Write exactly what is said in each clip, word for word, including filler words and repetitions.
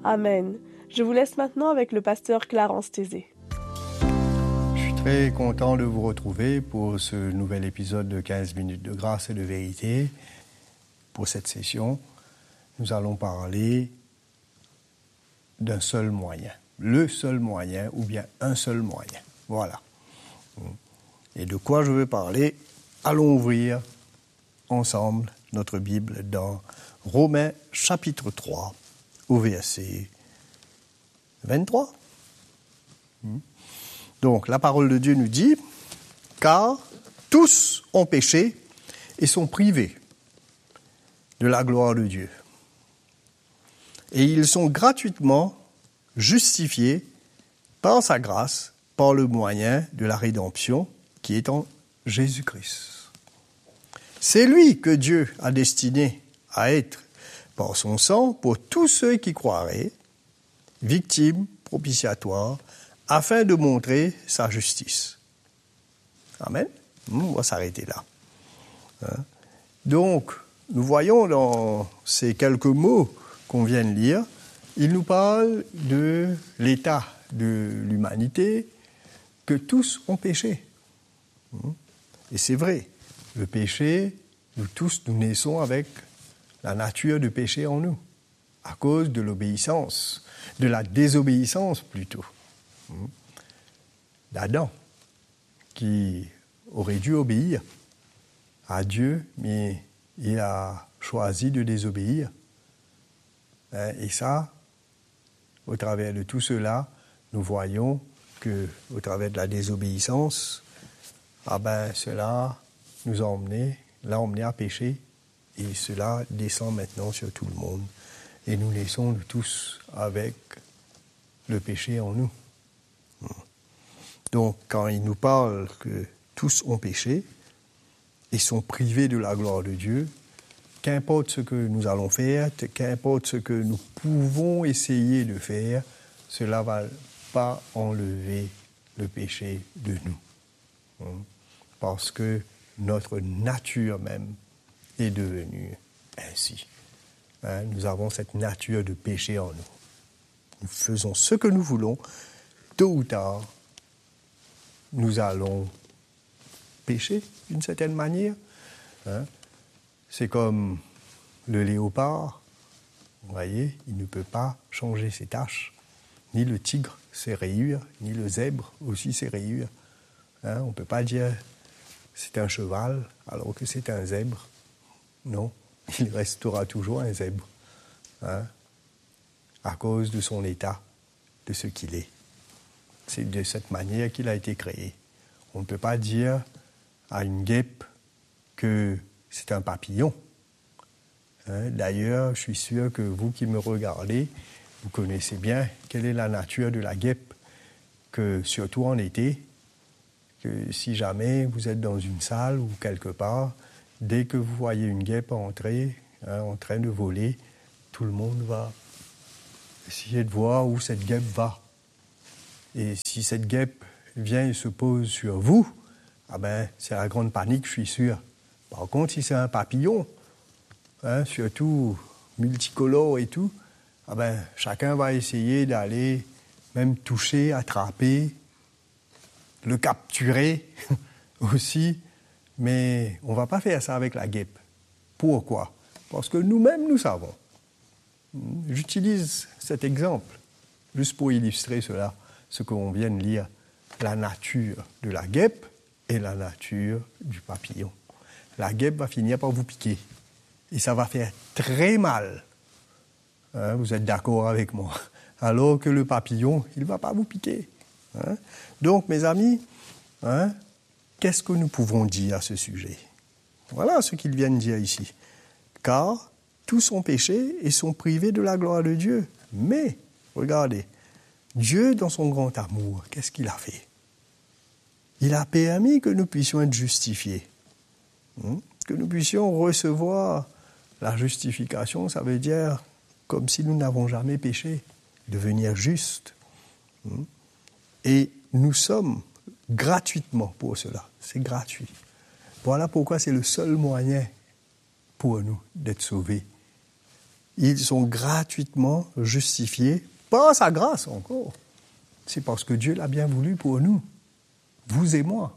Amen. Je vous laisse maintenant avec le pasteur Clarence Thésée. Je suis très content de vous retrouver pour ce nouvel épisode de quinze minutes de grâce et de vérité. Pour cette session, nous allons parler d'un seul moyen. Le seul moyen ou bien un seul moyen. Voilà. Et de quoi je veux parler? Allons ouvrir ensemble notre Bible dans Romains chapitre trois au verset vingt-trois. Donc la parole de Dieu nous dit « Car tous ont péché et sont privés de la gloire de Dieu. Et ils sont gratuitement justifiés par sa grâce, par le moyen de la rédemption qui est en Jésus-Christ. C'est lui que Dieu a destiné à être, par son sang, pour tous ceux qui croiraient, victime propitiatoire, afin de montrer sa justice. » Amen. On va s'arrêter là. Hein? Donc, nous voyons dans ces quelques mots qu'on vient de lire, il nous parle de l'état de l'humanité, que tous ont péché. Et c'est vrai, le péché, nous tous, nous naissons avec la nature de péché en nous, à cause de l'obéissance, de la désobéissance plutôt, d'Adam, qui aurait dû obéir à Dieu, mais il a choisi de désobéir. Et ça, au travers de tout cela, nous voyons que, au travers de la désobéissance, ah ben, cela nous a emmenés, l'a emmené à pécher, et cela descend maintenant sur tout le monde. Et nous naissons nous tous avec le péché en nous. Donc, quand il nous parle que tous ont péché et sont privés de la gloire de Dieu, qu'importe ce que nous allons faire, qu'importe ce que nous pouvons essayer de faire, cela ne va pas enlever le péché de nous. Parce que notre nature même est devenue ainsi. Nous avons cette nature de péché en nous. Nous faisons ce que nous voulons, tôt ou tard, nous allons pécher d'une certaine manière. C'est comme le léopard, vous voyez, il ne peut pas changer ses taches, ni le tigre ses rayures, ni le zèbre aussi ses rayures. Hein, on ne peut pas dire c'est un cheval alors que c'est un zèbre. Non, il restera toujours un zèbre, hein, à cause de son état, de ce qu'il est. C'est de cette manière qu'il a été créé. On ne peut pas dire à une guêpe que c'est un papillon. Hein, d'ailleurs, je suis sûr que vous qui me regardez, vous connaissez bien quelle est la nature de la guêpe, que surtout en été, que si jamais vous êtes dans une salle ou quelque part, dès que vous voyez une guêpe entrer, hein, en train de voler, tout le monde va essayer de voir où cette guêpe va. Et si cette guêpe vient et se pose sur vous, ah ben, c'est la grande panique, je suis sûr. Par contre, si c'est un papillon, hein, surtout multicolore et tout, ah ben, chacun va essayer d'aller même toucher, attraper, le capturer aussi, mais on ne va pas faire ça avec la guêpe. Pourquoi? Parce que nous-mêmes, nous savons. J'utilise cet exemple juste pour illustrer cela, ce qu'on vient de lire, la nature de la guêpe et la nature du papillon. La guêpe va finir par vous piquer. Et ça va faire très mal. Hein, vous êtes d'accord avec moi? Alors que le papillon, il ne va pas vous piquer. Hein? Donc, mes amis, hein, qu'est-ce que nous pouvons dire à ce sujet? Voilà ce qu'ils viennent dire ici. Car tous ont péché et sont privés de la gloire de Dieu. Mais, regardez, Dieu, dans son grand amour, qu'est-ce qu'il a fait? Il a permis que nous puissions être justifiés. Hein? Que nous puissions recevoir la justification, ça veut dire comme si nous n'avons jamais péché, devenir justes. Et nous sommes gratuitement pour cela. C'est gratuit. Voilà pourquoi c'est le seul moyen pour nous d'être sauvés. ils sont gratuitement justifiés par sa grâce encore. C'est parce que Dieu l'a bien voulu pour nous, vous et moi.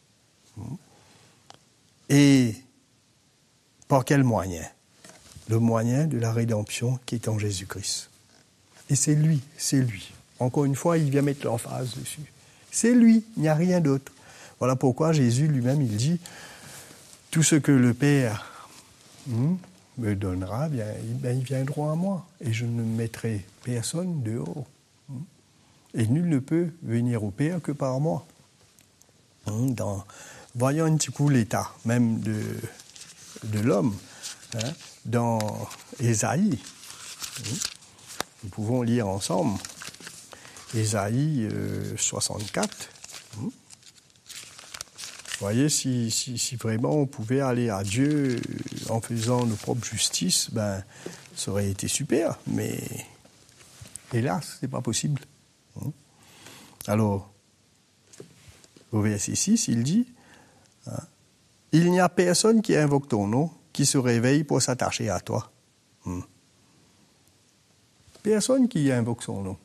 Et par quel moyen? Le moyen de la rédemption qui est en Jésus-Christ. Et c'est lui, c'est lui. Encore une fois, il vient mettre l'emphase dessus. C'est lui, il n'y a rien d'autre. Voilà pourquoi Jésus lui-même, il dit, tout ce que le Père hmm, me donnera, bien, ben, ils viendront à moi, et je ne mettrai personne dehors. Hmm. Et nul ne peut venir au Père que par moi. Hmm, dans, voyons un petit coup l'état même de, de l'homme, hein, dans Ésaïe. Hmm. Nous pouvons lire ensemble Ésaïe euh, soixante-quatre. Hmm. Voyez, si, si, si vraiment on pouvait aller à Dieu en faisant nos propres justices, ben, ça aurait été super, mais hélas, ce n'est pas possible. Alors, au verset six, il dit, hein, « Il n'y a personne qui invoque ton nom, qui se réveille pour s'attacher à toi. Hmm. » Personne qui invoque son nom.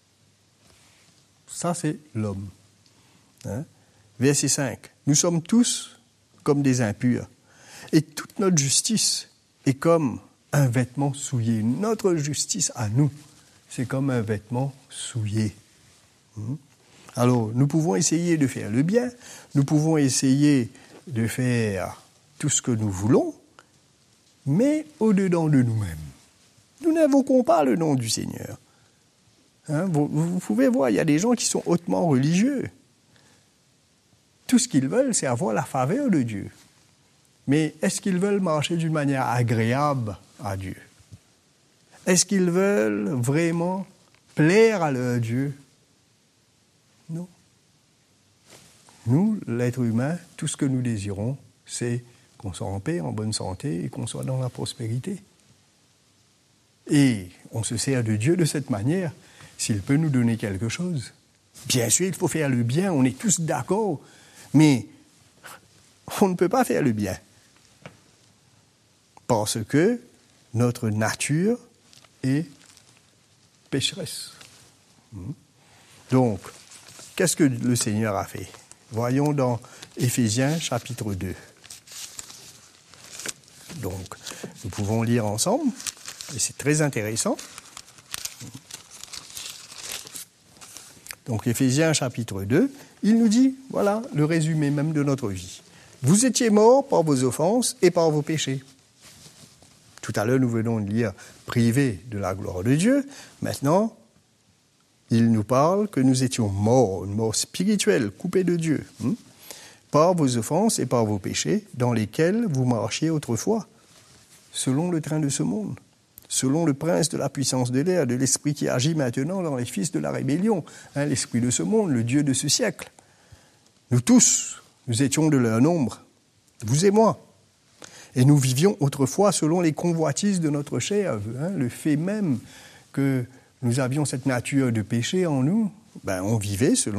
Ça, c'est l'homme. Hein? Verset cinq. Nous sommes tous comme des impurs, et toute notre justice est comme un vêtement souillé. Notre justice à nous, c'est comme un vêtement souillé. Alors, nous pouvons essayer de faire le bien, nous pouvons essayer de faire tout ce que nous voulons, mais au-dedans de nous-mêmes. Nous n'invoquons pas le nom du Seigneur. Hein, vous, vous pouvez voir, il y a des gens qui sont hautement religieux. Tout ce qu'ils veulent, c'est avoir la faveur de Dieu. Mais est-ce qu'ils veulent marcher d'une manière agréable à Dieu? Est-ce qu'ils veulent vraiment plaire à leur Dieu? Non. Nous, l'être humain, tout ce que nous désirons, c'est qu'on soit en paix, en bonne santé et qu'on soit dans la prospérité. Et on se sert de Dieu de cette manière, s'il peut nous donner quelque chose. Bien sûr, il faut faire le bien, on est tous d'accord, mais on ne peut pas faire le bien. Parce que notre nature est pécheresse. Donc, qu'est-ce que le Seigneur a fait? Voyons dans Éphésiens chapitre deux. Donc, nous pouvons lire ensemble, et c'est très intéressant. Donc, Éphésiens chapitre deux, il nous dit, voilà, le résumé même de notre vie. Vous étiez morts par vos offenses et par vos péchés. Tout à l'heure, nous venons de lire privés de la gloire de Dieu. Maintenant, il nous parle que nous étions morts, une mort spirituelle, coupés de Dieu, hein, par vos offenses et par vos péchés, dans lesquels vous marchiez autrefois, selon le train de ce monde, selon le prince de la puissance de l'air, de l'esprit qui agit maintenant dans les fils de la rébellion, hein, l'esprit de ce monde, le Dieu de ce siècle. Nous tous, nous étions de leur nombre, vous et moi. Et nous vivions autrefois selon les convoitises de notre chair, hein, le fait même que nous avions cette nature de péché en nous, ben on vivait selon